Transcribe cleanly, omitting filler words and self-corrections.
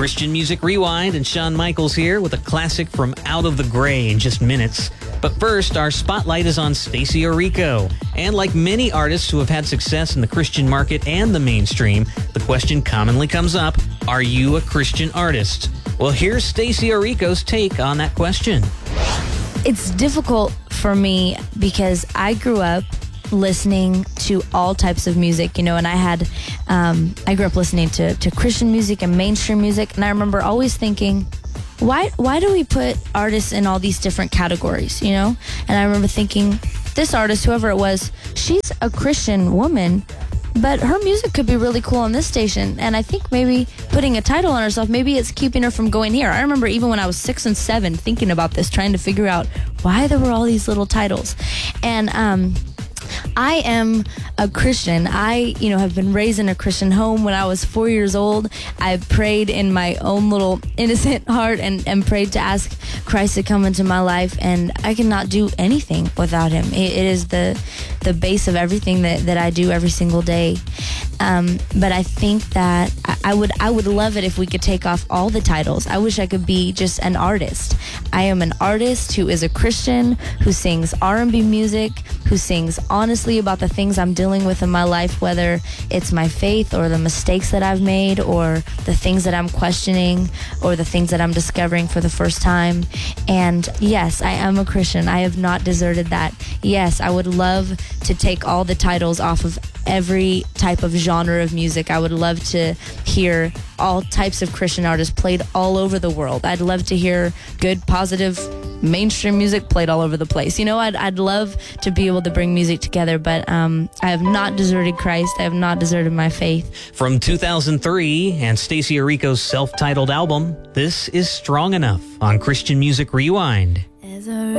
Christian Music Rewind, and Shawn Michaels here with a classic from Out of the Gray in just minutes. But first, our spotlight is on Stacey Orrico. And like many artists who have had success in the Christian market and the mainstream, the question commonly comes up, are you a Christian artist? Well, here's Stacey Orrico's take on that question. It's difficult for me because I grew up listening to all types of music, and I grew up listening to Christian music and mainstream music, and I remember always thinking, why do we put artists in all these different categories, And I remember thinking, this artist, whoever it was, she's a Christian woman, but her music could be really cool on this station, and I think maybe putting a title on herself, maybe it's keeping her from going here. I remember even when I was 6 and 7 thinking about this, trying to figure out why there were all these little titles. And I am a Christian. I, have been raised in a Christian home. When I was 4 years old, I prayed in my own little innocent heart and prayed to ask Christ to come into my life, and I cannot do anything without him. It is the base of everything that I do every single day. But I think that I would love it if we could take off all the titles. I wish I could be just an artist. I am an artist who is a Christian, who sings R&B music, who sings honestly about the things I'm dealing with in my life, whether it's my faith or the mistakes that I've made or the things that I'm questioning or the things that I'm discovering for the first time. And yes, I am a Christian. I have not deserted that. Yes, I would love to take all the titles off of every type of genre of music. I would love to hear all types of Christian artists played all over the world. I'd love to hear good, positive, mainstream music played all over the place. I'd love to be able to bring music together, but I have not deserted Christ. I have not deserted my faith. From 2003 and Stacey Orrico's self-titled album, this is Strong Enough on Christian Music Rewind. As I